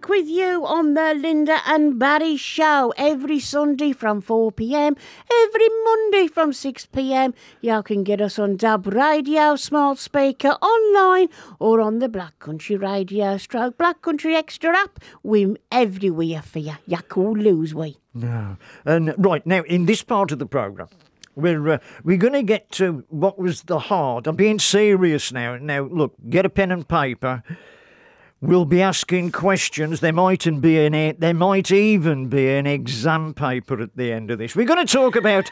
back with you on the Linda and Barry Show every Sunday from 4 p.m, every Monday from 6 p.m. You can get us on DAB Radio, smart speaker, online, or on the Black Country Radio / Black Country Extra app. We're everywhere for you. You can't lose we. No. And right, now, in this part of the programme, we're going to get to what was the hard. I'm being serious now. Now, look, get a pen and paper. We'll be asking questions. There might even be an exam paper at the end of this. We're going to talk about...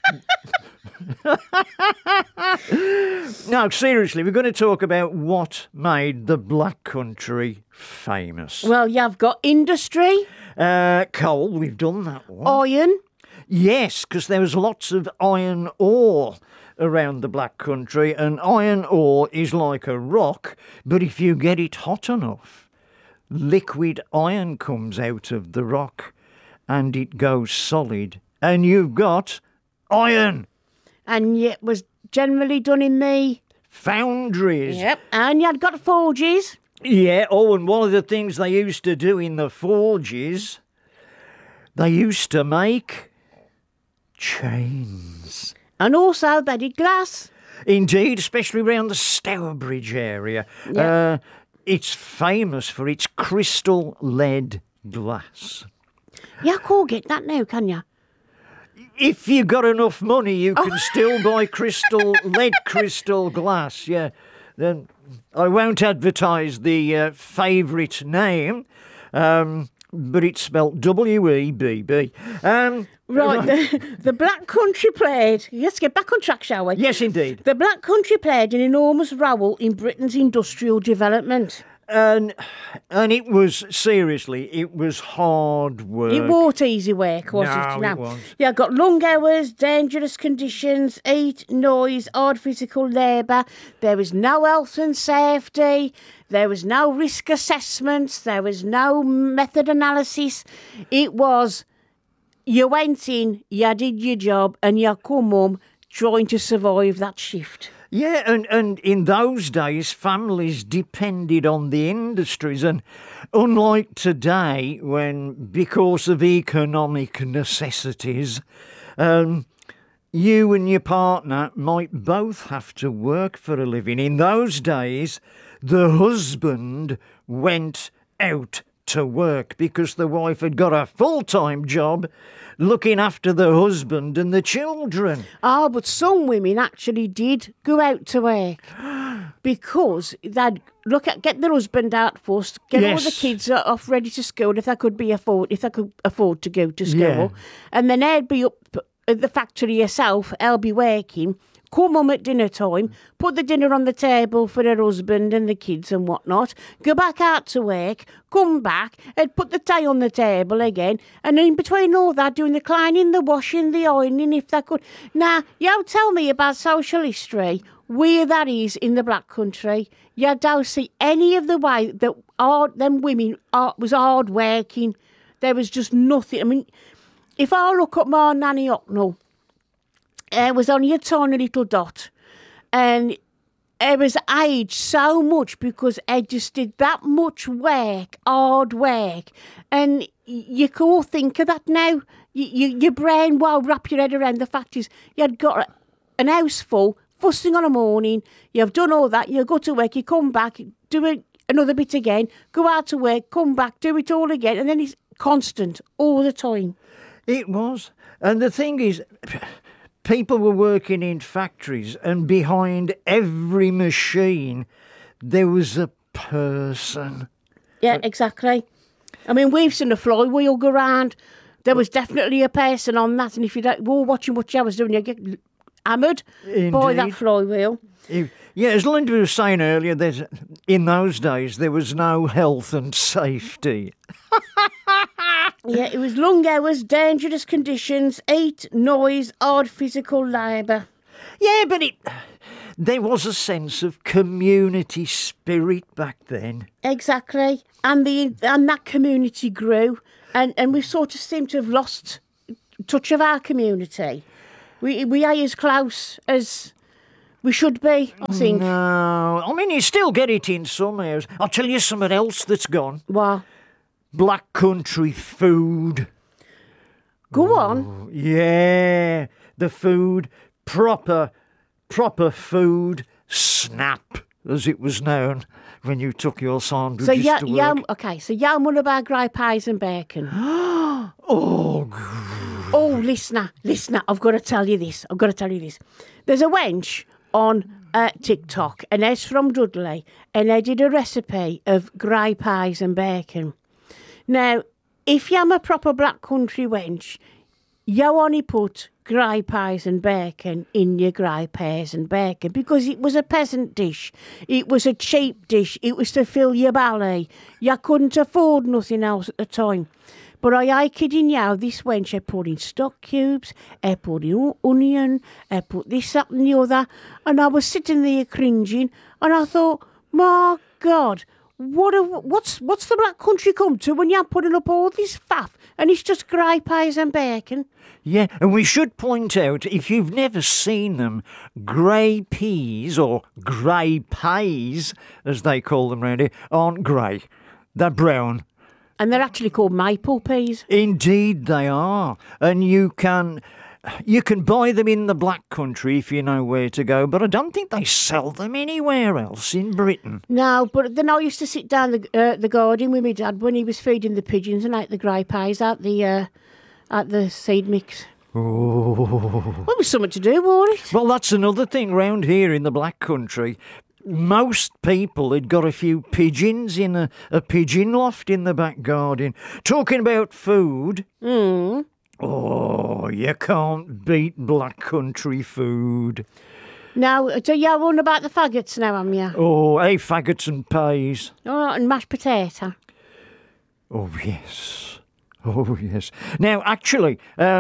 No, seriously, we're going to talk about what made the Black Country famous. Well, you've got industry. Coal, we've done that one. Iron. Yes, because there was lots of iron ore around the Black Country, and iron ore is like a rock, but if you get it hot enough, liquid iron comes out of the rock and it goes solid, and you've got iron. And it was generally done in the... foundries. Yep, and you'd got forges. Yeah, and one of the things they used to do in the forges, they used to make chains. And also they did glass. Indeed, especially around the Stourbridge area. Yep. It's famous for its crystal lead glass. You can't get that now, can you? If you got enough money, you can still buy lead crystal glass, yeah. Then I won't advertise the favourite name, but it's spelt W-E-B-B. Right, the Black Country played... Let's get back on track, shall we? Yes, indeed. The Black Country played an enormous role in Britain's industrial development. And it was, seriously, it was hard work. It wasn't easy work, was it? No, it wasn't. Yeah, got long hours, dangerous conditions, heat, noise, hard physical labour. There was no health and safety. There was no risk assessments. There was no method analysis. It was, you went in, you did your job, and you come home trying to survive that shift. Yeah, and in those days, families depended on the industries. And unlike today, when, because of economic necessities, you and your partner might both have to work for a living. In those days, the husband went out to work because the wife had got a full-time job looking after the husband and the children. Oh, but some women actually did go out to work because they'd get their husband out first, get all the kids off ready to school if they could afford to go to school, Yeah. and then they'd be up at the factory herself. I'll be working. Come home at dinner time, put the dinner on the table for her husband and the kids and whatnot, go back out to work, come back and put the tea on the table again, and in between all that, doing the cleaning, the washing, the ironing, if they could. Now, you tell me about social history, where that is in the Black Country. You don't see any of the way that them women was hard working. There was just nothing. I mean, if I look at my Nanny Ocknell, it was only a tiny little dot, and it was aged so much because I just did that much work, hard work, and you can't think of that now. Your brain won't wrap your head around the fact is you'd got an house full, fussing on a morning, you've done all that, you go to work, you come back, do it another bit again, go out to work, come back, do it all again, and then it's constant all the time. It was. And the thing is, people were working in factories, and behind every machine there was a person. Yeah, exactly. I mean, we've seen a flywheel go round. There was definitely a person on that, and if you were watching what I was doing, you get hammered by that flywheel. Yeah, as Linda was saying earlier, in those days there was no health and safety. Yeah, it was long hours, dangerous conditions, heat, noise, hard physical labour. Yeah, but there was a sense of community spirit back then. Exactly, and that community grew, and we sort of seem to have lost touch of our community. We are as close as we should be, I think. No, I mean, you still get it in some areas. I'll tell you something else that's gone. What? black country food. Go on. Yeah, the food, proper food, snap, as it was known when you took your sandwiches to work. Okay, so you one about grey pies and bacon. Oh, Oh, listener, I've got to tell you this. There's a wench on TikTok, and it's from Dudley, and they did a recipe of grey pies and bacon. Now, if you're a proper black country wench, you only put grey pies and bacon in your grey pies and bacon because it was a peasant dish. It was a cheap dish. It was to fill your belly. You couldn't afford nothing else at the time. But I kidding you, this wench, I put in stock cubes, I put in onion, I put this, that and the other, and I was sitting there cringing, and I thought, my God, what's the black country come to when you're putting up all this faff, and it's just grey pies and bacon? yeah, and we should point out, if you've never seen them, grey peas, or grey pies, as they call them round here, aren't grey. They're brown. And they're actually called maple peas. Indeed they are. And you can buy them in the black country if you know where to go, but I don't think they sell them anywhere else in Britain. No, but then I used to sit down the garden with my dad when he was feeding the pigeons and ate the grey pies at the seed mix. Oh. Well, it was something to do, wasn't it? Well, that's another thing round here in the black country. Most people had got a few pigeons in a pigeon loft in the back garden. Talking about food. Oh, you can't beat black country food. Now, so you're on about the faggots now, am you? Oh, hey, faggots and pies. Oh, and mashed potato. Oh, yes. Oh, yes. Now, actually,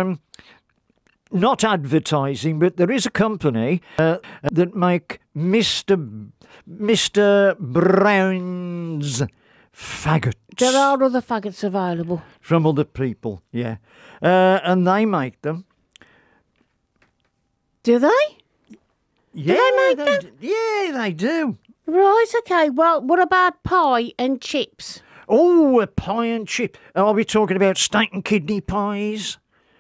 not advertising, but there is a company that make Mr. Brown's faggots. There are other faggots available. From other people, yeah. And they make them. Do they? Yeah, they make them? Yeah, they do. Right, okay. Well, what about pie and chips? Oh, a pie and chip. Are we talking about steak and kidney pies?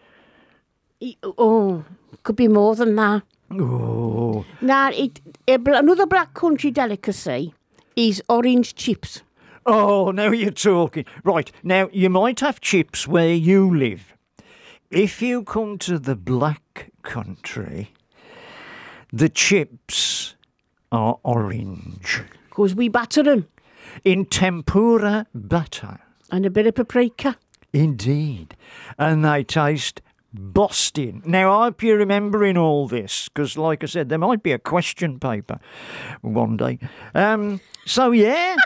Oh, could be more than that. Oh. Now, another black country delicacy is orange chips. Oh, now you're talking. Right, now you might have chips where you live. If you come to the black country, the chips are orange. Because we batter them. In tempura batter. And a bit of paprika. Indeed. And they taste busting. Now, I hope you're remembering all this, because, like I said, there might be a question paper one day. So, yeah.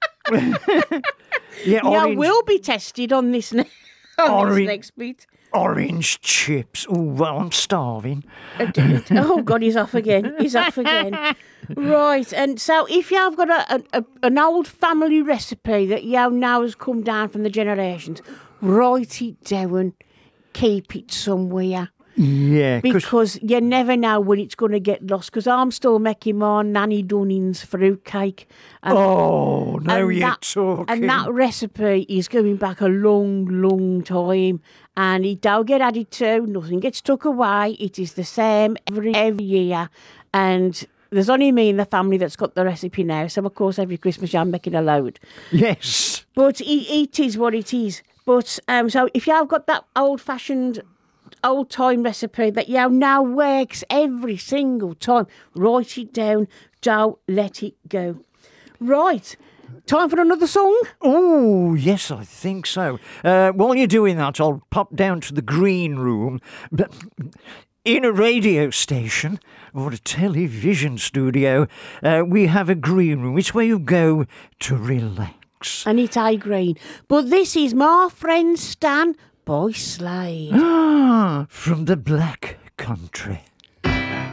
Yeah, orange, will be tested on this, this next bit. Orange chips. Oh, well, I'm starving. Oh, God, he's off again. Right, and so if you've got an old family recipe that you now has come down from the generations, write it down, keep it somewhere. Yeah. Because you never know when it's going to get lost, because I'm still making my Nanny Dunning's fruitcake. You're talking. And that recipe is going back a long, long time. And it don't get added to, nothing gets took away. It is the same every year. And there's only me in the family that's got the recipe now. So, of course, every Christmas I'm making a load. Yes. But it is what it is. But so if you've got that old-fashioned, old-time recipe that now works every single time, write it down. Don't let it go. Right. Time for another song? Oh, yes, I think so. While you're doing that, I'll pop down to the green room. But in a radio station or a television studio, we have a green room. It's where you go to relax. And it's green. But this is My Friend Stan by Slade. Ah, from the Black Country.